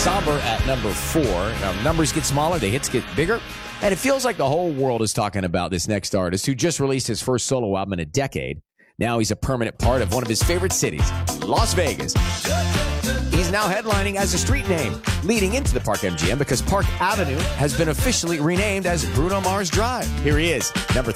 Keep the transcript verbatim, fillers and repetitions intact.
Somber at number four. Now, numbers get smaller, the hits get bigger, and it feels like the whole world is talking about this next artist who just released his first solo album in a decade. Now he's a permanent part of one of his favorite cities, Las Vegas. He's now headlining as a street name, leading into the Park M G M because Park Avenue has been officially renamed as Bruno Mars Drive. Here he is, number